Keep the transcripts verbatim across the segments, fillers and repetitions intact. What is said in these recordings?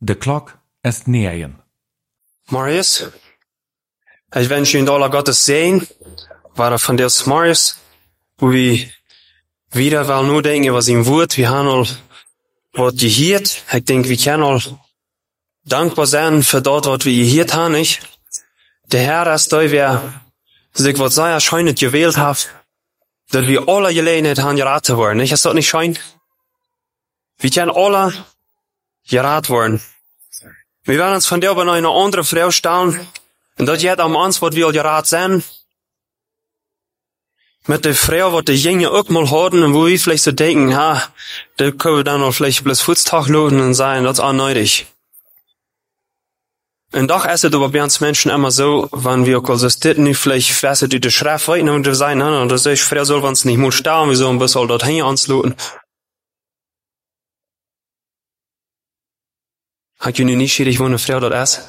De klok est nejen. Marius, ich wünsche Ihnen aller Gottes Segen. War von Deus Marius, wo wir wieder wel nur denken über sein Wort. Wir haben al wat gehört. Ich denke, wir können al dankbar sein für dort, was wir gehört haben, nicht? Der Herr ist da, wer sich was sehr schönes gewählt hat, dass wir alle Gelegenheit haben, geraten worden, nicht? Ist das nicht schön? Wir können alle geraten worden. Wir werden uns von der aber noch eine andere Frau stellen, und das geht am uns, was wir geraten sind. Mit der Frau, was die Jünger auch mal hatten, und wo wir vielleicht so denken, ha, da können wir dann noch vielleicht bloß Fußtag laden und sagen, das ist auch nötig. Und doch ist es aber bei uns Menschen immer so, wenn wir auch das nicht vielleicht fest durch die Schrift weiten und wir sagen, na, das ist, Frau soll uns nicht mal sterben, wir sollen bis all dort hängen ansluten. Hat ihr nicht schwierig, wo eine Frau dort ist?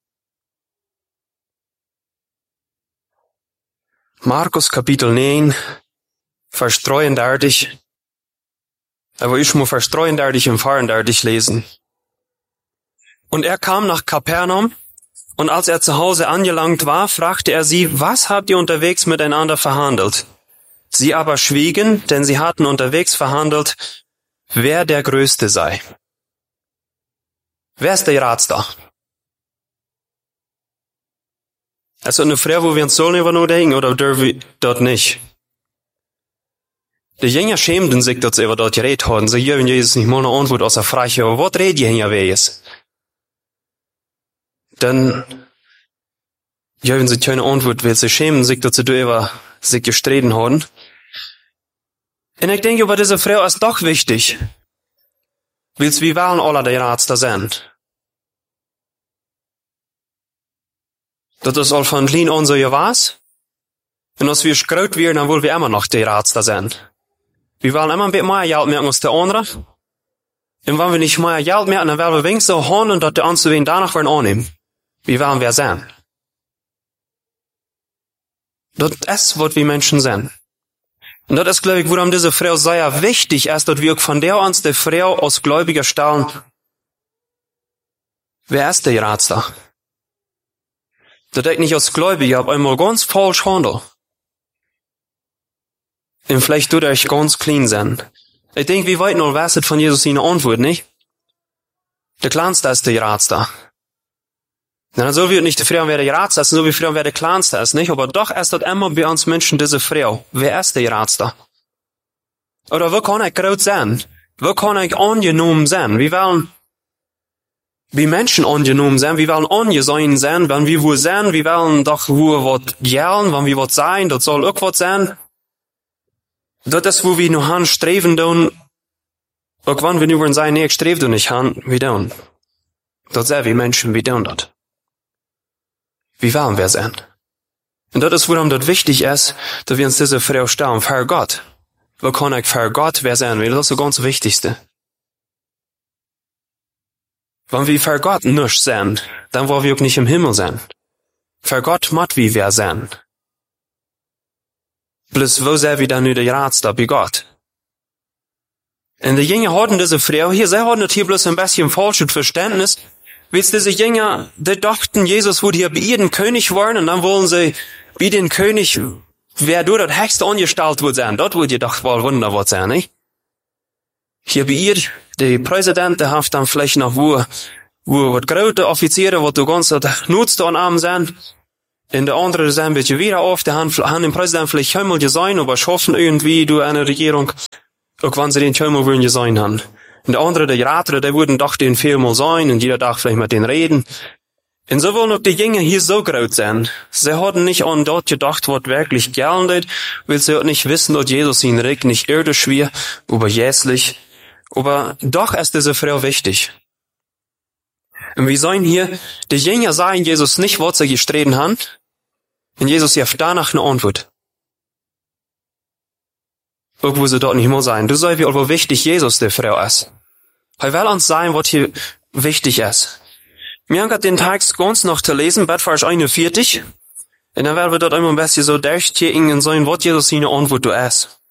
Markus Kapitel neun, Vers dreiunddreißig. Aber ich muss Vers dreiunddreißig und vierunddreißig lesen. Und er kam nach Kapernaum, und als er zu Hause angelangt war, fragte er sie, was habt ihr unterwegs miteinander verhandelt? Sie aber schwiegen, denn sie hatten unterwegs verhandelt, wer der Größte sei. Wer ist der Ratster? Also eine Frau, wo wir uns sollen über nur denken, oder dürfen wir dort nicht? Die Jünger schämten sich, dass sie über dort geredet haben. Sie geben Jesus nicht mal eine Antwort außer Frage, aber was redet ihr hier wes? Dann geben sie keine Antwort, weil sie schämen sich, dass sie darüber sich gestritten haben. Und ich denke, über diese Frau ist doch wichtig. Weil wir wollen alle der Ratster sein. Das ist all von klein an so was. Und als wir groß werden, dann wollen wir immer noch der Ratster sein. Wir wollen immer ein bisschen mehr Geld merken als der andere. Und wenn wir nicht mehr Geld merken, dann werden wir wenigstens so handeln, dass der andere wen danach werden annehmen. Wie wollen wir sein? Das ist, was wir Menschen sind. Und das ist, glaube ich, worum diese Frau sehr wichtig ist, dass wir von der uns die Frau als Gläubiger stellen. Wer ist der Ratster? Das ich nicht als Gläubiger, aber einmal ganz falsch handel. Und vielleicht tut er euch ganz clean sein. Ich denke, wie weit noch weißt von Jesus seine Antwort, nicht? Der Kleinste ist der Ratster. Dann so wird nicht die Frau, wer der Ratster ist, so wie die Frau, wer der Kleinste ist, nicht? Aber doch ist das immer bei uns Menschen diese Frau. Wer ist der Ratster? Oder wo kann ich groß sein? Wo kann ich angenommen sein? Wir wollen wie Menschen angenommen sein, wir wollen angesehen sein, wenn wir wo sein, wir wollen doch wo was gern, wenn wir was sein, das soll auch was sein. Das ist, wo wir noch han streben tun, auch wenn wir nur sein, nee, ich strebe du nicht han, wie tun. Das sind wie Menschen, wie tun das. Wie wollen wir sein? Und das ist, worum das wichtig ist, dass wir uns diese Frau stellen, für Gott. Wo kann ich für Gott wer sein will? Das ist das ganz Wichtigste. Wenn wir für Gott nicht sein, dann wollen wir auch nicht im Himmel sein. Für Gott macht wie wir sein. Bloß wo sind wir dann nur der Ratster bei Gott? Und die Jünger hatten diese Frau hier, sie hatten das hier bloß ein bisschen falsches Verständnis. Weil diese Jünger, die dachten, Jesus würde hier bei ihren König werden, und dann wollen sie bei den König, wer durch das höchste angestellt wird sein. Dort würde doch wohl Wunder was sein, nicht? Hier bei ihr, die Präsident, der hat dann vielleicht noch wo, wo was große Offiziere, was du ganz nutzt an Abend sind. In der andere sind ein bisschen wieder auf, der haben, haben den Präsident vielleicht einmal gesehen, aber schaffen irgendwie durch eine Regierung, auch wenn sie den einmal wollen gesehen haben. Und der andere, der Rater, der würden doch den viermal sein, und jeder darf vielleicht mit denen reden. Und so wollen auch die Jünger hier so groß sein. Sie hatten nicht an dort gedacht, was wirklich gelten, weil sie nicht wissen, dass Jesus ihnen Reck nicht irdisch wäre, aber jässlich. Aber doch ist diese Frau wichtig. Und wir sehen hier, die Jünger sagen Jesus nicht, was sie gestritten haben, und Jesus gibt danach eine Antwort. Irgendwo sie dort nicht mehr sein. Du sagst, wie aber wichtig Jesus der Frau ist. Er will uns sagen, was hier wichtig ist. Wir haben den Text ganz noch zu lesen, bei Vers einundvierzig. Und dann werden wir dort einmal ein bisschen so durchgehen und sagen, was Jesus seine Antwort ist.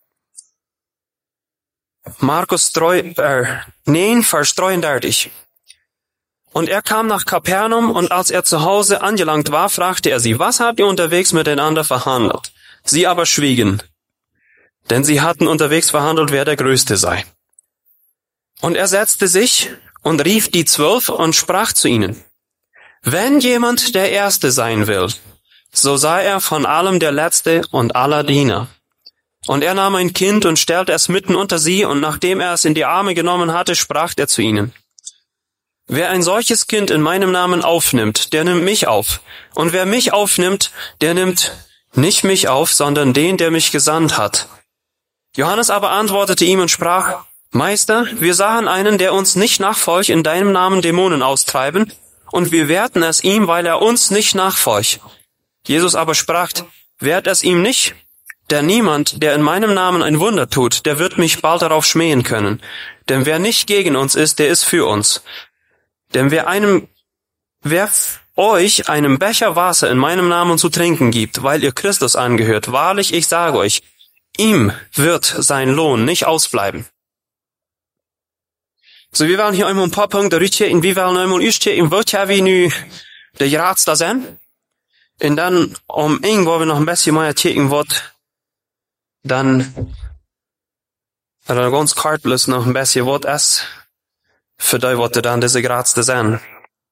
Markus drei, äh, neun, Vers dreiunddreißig. Und er kam nach Kapernaum, und als er zu Hause angelangt war, fragte er sie, was habt ihr unterwegs miteinander verhandelt? Sie aber schwiegen, denn sie hatten unterwegs verhandelt, wer der Größte sei. Und er setzte sich und rief die Zwölf und sprach zu ihnen, wenn jemand der Erste sein will, so sei er von allem der Letzte und aller Diener. Und er nahm ein Kind und stellte es mitten unter sie, und nachdem er es in die Arme genommen hatte, sprach er zu ihnen, wer ein solches Kind in meinem Namen aufnimmt, der nimmt mich auf. Und wer mich aufnimmt, der nimmt nicht mich auf, sondern den, der mich gesandt hat. Johannes aber antwortete ihm und sprach, Meister, wir sahen einen, der uns nicht nachfolgt, in deinem Namen Dämonen austreiben, und wir wehrten es ihm, weil er uns nicht nachfolgt. Jesus aber sprach, wehrt es ihm nicht, denn niemand, der in meinem Namen ein Wunder tut, der wird mich bald darauf schmähen können. Denn wer nicht gegen uns ist, der ist für uns. Denn wer einem, wer euch einem Becher Wasser in meinem Namen zu trinken gibt, weil ihr Christus angehört, wahrlich, ich sage euch, ihm wird sein Lohn nicht ausbleiben. So, wir wollen hier einmal ein paar Punkte rütchen, wir wollen einmal ausstehen, wat hebben we nu de raadste zijn? En dan, om irgendwo wir noch ein bisschen mehr checken wird, dann, oder ganz kartlos noch ein bisschen wat es, für die wird dann diese raadste zijn.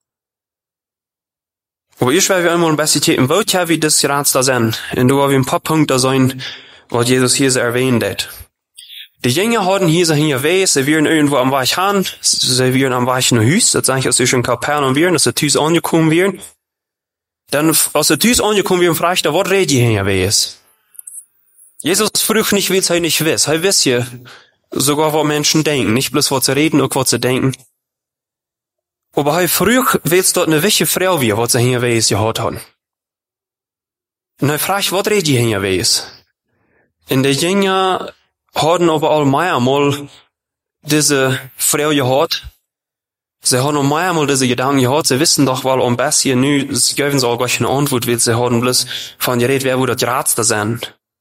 Aber ich will einmal ein bisschen checken, wat hebben we das raadste zijn? Und da haben wir ein paar Punkte sein, was Jesus hier so erwähnt hat. Die Jünger hatten hier so hier weh, sie wären irgendwo am Weich Han, sie wären am Weich in Hüs, das sage ich, als sie schon in Kapernaum wären, dass sie Tüs angekommen wären. Dann, als sie Tüs angekommen wären, fragt er, was redet ihr hier weh ist? Jesus fragt nicht, wie es er nicht weiß. Er weiß ja sogar, was Menschen denken, nicht bloß, was sie reden, auch was sie denken. Aber er fragt, weiß dort eine welche Frau wie, was sie hier weh ist, gehört haben. Und er fragt, was redet ihr hier weh ist? In der Jünger hadden aber all mehrmal diese Frau gehört. Sie haben auch mehrmal diese Gedanken gehört. Sie wissen doch, weil am besten nu, sie geben so auch gar keine Antwort, weil sie haben bloß von geredet, wer wohl das Ratste sein.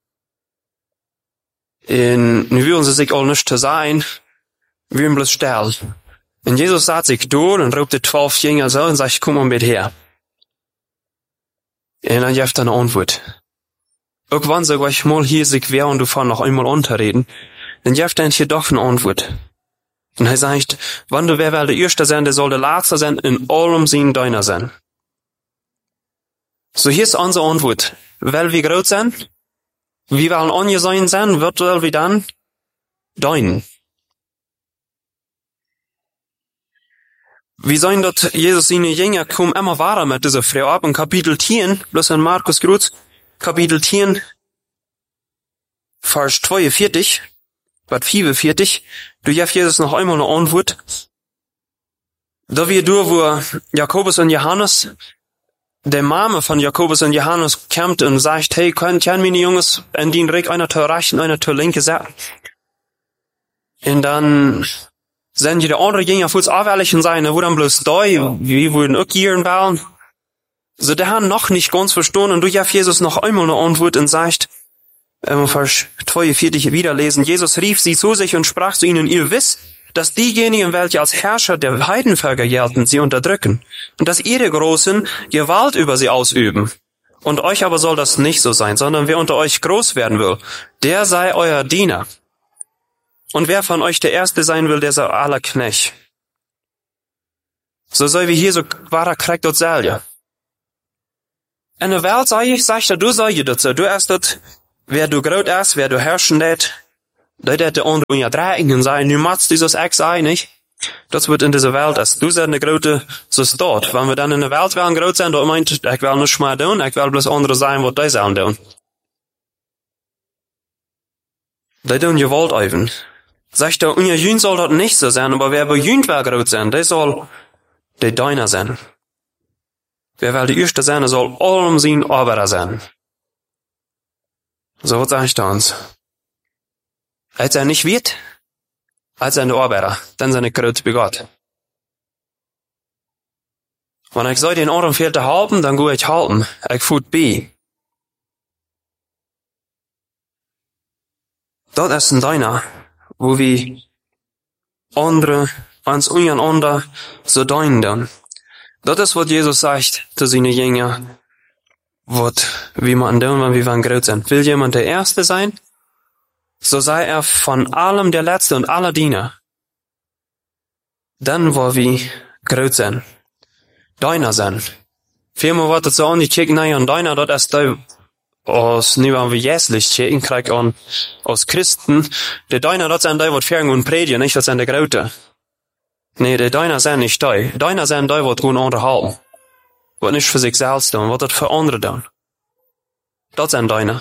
Und nu würden sie sich all nicht zu sein, würden bloß still. Und Jesus sagt sich durch und ruft die zwölf Jünger so und sagt, komm mal mit her. Und dann gibt er eine Antwort. Irgendwann sag ich mal hier sich wer und du fahren noch einmal unterreden, dann gibt er hier doch eine Antwort. Und er sagt, wann du wer will der Erste sein, der soll der Letzte sein, in allem sein deiner sein. So hier ist unsere Antwort. Weil wir groß sein, wir wollen angesehen sein, wird soll wir dann dein. Wie sollen dort Jesus seine Jünger kommen immer weiter mit dieser Frau ab, in Kapitel zehn, bloß in Markus Grutz, Kapitel zehn, Vers zweiundvierzig, Vers vierundvierzig, du gibst Jesus noch einmal eine Antwort. Da wir durch, wo Jakobus und Johannes, der Mame von Jakobus und Johannes kommt und sagt, hey, könnt ihr meine Jungs in den Reck einer zur rechten, einer zur linken setzen? Und dann sind die andere Jünger fürs Aufwärlichen sein, wo dann bloß da, wie würden auch gehen wollen. So, der haben noch nicht ganz verstanden, und du gibst Jesus noch einmal eine Antwort und sagt, ähm, Vers zweiundvierzig wieder lesen, Jesus rief sie zu sich und sprach zu ihnen, ihr wisst, dass diejenigen, welche als Herrscher der Heidenvölker gelten, sie unterdrücken, und dass ihre Großen Gewalt über sie ausüben. Und euch aber soll das nicht so sein, sondern wer unter euch groß werden will, der sei euer Diener. Und wer von euch der Erste sein will, der sei aller Knecht. So soll wie hier so wahrer Krieg dort selber. In der Welt sag ich, sag ich, du sag ich dazu, du erst dort, wer du groß ist, wer du herrschen det, da det der andere ja dreien sein, du machst dieses Ex ein, nicht? Das wird in dieser Welt, als du seid eine große, so ist dort. Wenn wir dann in der Welt werden groß sein, da meint, ich will nicht mehr tun, ich will bloß andere sein, was die sollen tun. Die tun Gewalt üben. Sagt er, unser Jünd soll dort nicht so sein, aber wer bei Jünd will groß sein, der soll der Deiner sein. Wer will der Erste sein, der soll allem sein Arbeiter sein. So was sag ich da uns. Als er nicht wird, als er der Arbeiter, dann seine Kreuz bei Gott. Wenn ich soll den anderen fehlte halten, dann gehe ich halten. Ich fuht bei. Dort ist ein Deiner, wo wir andere, ans untereinander so deinen dann. Das ist, was Jesus sagt zu seinen Jüngern, was, wie man tun, wenn wir groß sind. Will jemand der Erste sein, so sei er von allem der Letzte und aller Diener. Dann, wo wir groß sind, deiner sind. Vielmal wird es so an die Chicken, nein, und deiner, das ist da, aus, nu haben wir jässlich Chicken, krieg an, aus Christen, der deiner, das sind da, was fern und predigen, nicht, das sind der Grote. Nee, der deiner sind nicht da. Deiner sind da, was gut unterhalten. Was nicht für sich selbst tun, was das für andere tun. Das sind deiner.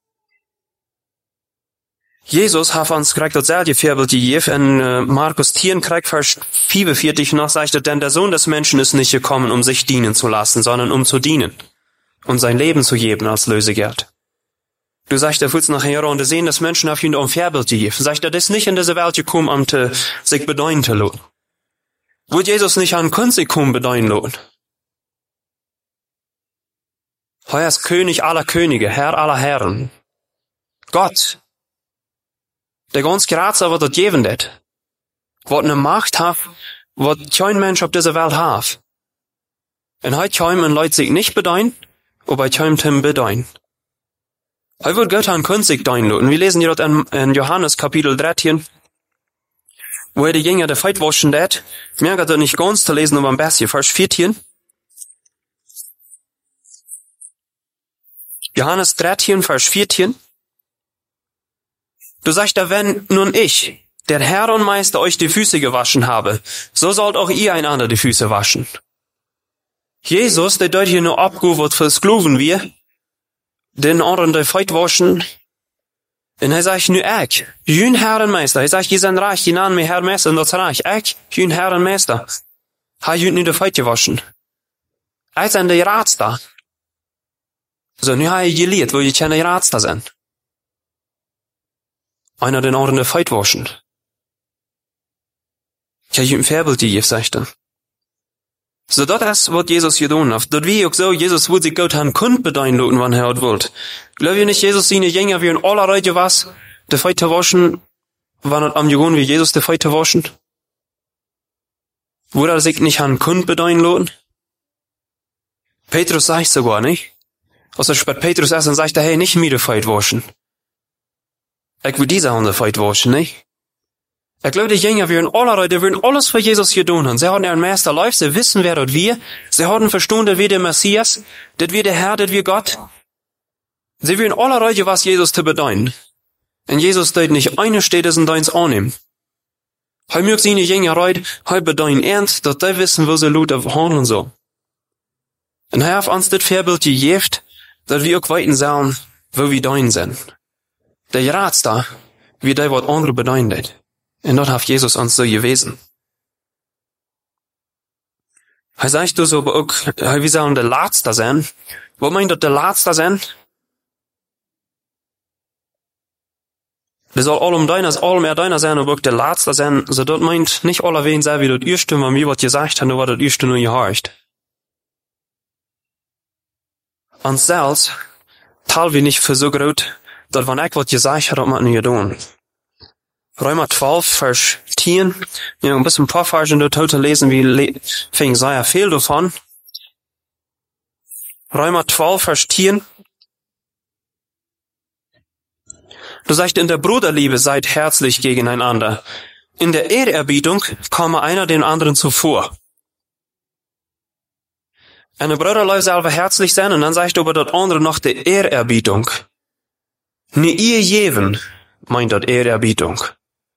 Jesus hat uns kriegt das selbe Vorbild gegeben, in äh, Markus zehn, kriegt Vers vierundvierzig noch, sagt er, denn der Sohn des Menschen ist nicht gekommen, um sich dienen zu lassen, sondern um zu dienen und sein Leben zu geben als Lösegeld. Du sagst, er willst nachher und sehen, dass Menschen auf ihn um Vorbild gegeben. Sagt er, das ist nicht in diese Welt gekommen, um te, sich bedeuten zu lassen. Wird Jesus nicht an Künstlich kommen bedeuten lassen? Er ist König aller Könige, Herr aller Herren. Gott. Der ganz Grazer, was das geben wird. Was eine Macht hat, was kein Mensch auf dieser Welt hat. Und heute können Leute sich nicht bedeuten, aber können ihm bedeuten. Heute wird Gott an Künstlich deuten lassen. Wir lesen hier in, in Johannes Kapitel dreizehn, wo er die Jünger der Feit waschen hat. Mir geht das nicht ganz zu lesen, aber ein bisschen. Vers vierzehn. Johannes dreizehn, Vers vierzehn. Du sagst da, wenn nun ich, der Herr und Meister, euch die Füße gewaschen habe, so sollt auch ihr einander die Füße waschen. Jesus, der dort hier nur abgeholt für Sklaven wir, den anderen der Feit waschen, und er sagt nu ich, jün Herr und Meister, er sagt, ihr seid reich, die namen mir Herr Meister, und das reich, ich, jün Herr und Meister, ha jün nu die Feit gewaschen. Ich sind die Ratsta. So, nu ha ich gelehrt, wo ich keine Ratsta sind. Einer den anderen der Feit waschen. Ich habe ein Vorbild gegeben, sagt er. So, das ist, was Jesus getan hat. Dort wie auch so, Jesus würde sich Gott an Kund bedeuten lassen, wann er wollt. Glaub ihr nicht, Jesus seine Jünger wie in aller Leute was, der Feit zu waschen, wann er am Jogon wie Jesus der Feit zu waschen? Würde er sich nicht an Kund bedeuten lassen? Petrus sagt sogar nicht. Also spät Petrus erst und sagt er, hey, nicht mir die Feit waschen. Ich will diese Hand die Feit waschen, nicht? Ich glaube, die Jünger würden alle Leute, würden alles für Jesus getan haben. Sie haben ihren Meister live, sie wissen, wer dort wir. Sie haben verstanden, dass wir der Messias, dass wir der Herr, dass wir Gott. Sie würden alle Leute, was Jesus zu bedeuten. Und Jesus deut nicht eine steht, es in deins annehmen. Heu mögt seine Jünger reut, heu bedeuten ernst, dass die wissen, wo sie Leute handeln so. Und er hat uns das Vorbild gegeben, dass wir auch weiten sollen, wo wir dein sind. Der Rats da, wie der was andere bedeuten. Und dort hat Jesus uns so gewesen. Er sagt du so, aber auch, wir sollen der Letzte sein. Wo meint das der Letzte sein? Wir soll allem deiner, allem er deiner sein, aber auch der Letzte sein. So dort meint nicht alle wen sein, wie dort ihr Stimme, mir was gesagt hat, nur was dort ihr Stimme nur gehorcht. Und selbst, tal wir nicht für so groß, dass wenn ich was gesagt hat, hat man nicht getan. Römer zwölf, Vers zehn. Ja, ein bisschen ein paar Versen dort heute lesen, wie le fing sehr viel davon. Römer zwölf, Vers zehn. Du sagst, in der Bruderliebe seid herzlich gegeneinander. In der Ehrerbietung komme einer dem anderen zuvor. Eine Bruder läuft selber herzlich sein, und dann sagst du aber dort andere noch die Ehrerbietung. Ne ihr jeven, meint dort Ehrerbietung.